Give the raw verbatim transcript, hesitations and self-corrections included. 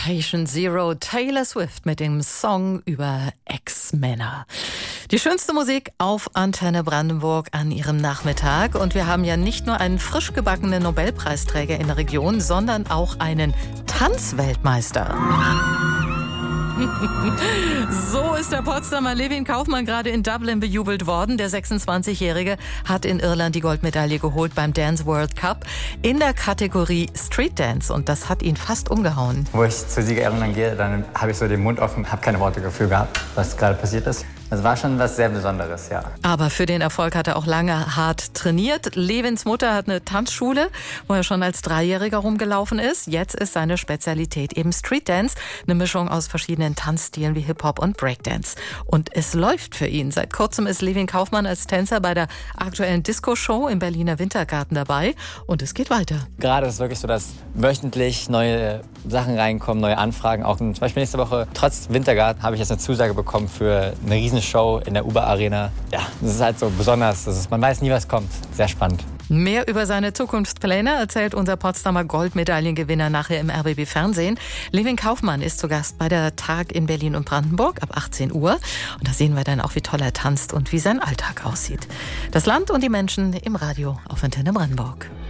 Patient Zero, Taylor Swift mit dem Song über Ex-Männer. Die schönste Musik auf Antenne Brandenburg an ihrem Nachmittag. Und wir haben ja nicht nur einen frisch gebackenen Nobelpreisträger in der Region, sondern auch einen Tanzweltmeister. So ist der Potsdamer Levin Kaufmann gerade in Dublin bejubelt worden. Der sechsundzwanzigjährige hat in Irland die Goldmedaille geholt beim Dance World Cup in der Kategorie Street Dance. Und das hat ihn fast umgehauen. Wo ich zur Siegerehrung dann gehe, dann habe ich so den Mund offen, habe keine Worte dafür gehabt, was gerade passiert ist. Das war schon was sehr Besonderes, ja. Aber für den Erfolg hat er auch lange hart trainiert. Levins Mutter hat eine Tanzschule, wo er schon als Dreijähriger rumgelaufen ist. Jetzt ist seine Spezialität eben Street Dance, eine Mischung aus verschiedenen Tanzstilen wie Hip-Hop und Breakdance. Und es läuft für ihn. Seit kurzem ist Levin Kaufmann als Tänzer bei der aktuellen Disco-Show im Berliner Wintergarten dabei. Und es geht weiter. Gerade ist es wirklich so, dass wöchentlich neue Sachen reinkommen, neue Anfragen. Auch zum Beispiel nächste Woche, trotz Wintergarten, habe ich jetzt eine Zusage bekommen für eine riesen Show in der Uber Arena. Ja, das ist halt so besonders. Das ist, man weiß nie, was kommt. Sehr spannend. Mehr über seine Zukunftspläne erzählt unser Potsdamer Goldmedaillengewinner nachher im R B B Fernsehen. Levin Kaufmann ist zu Gast bei der Tag in Berlin und Brandenburg ab achtzehn Uhr. Und da sehen wir dann auch, wie toll er tanzt und wie sein Alltag aussieht. Das Land und die Menschen im Radio auf Antenne Brandenburg.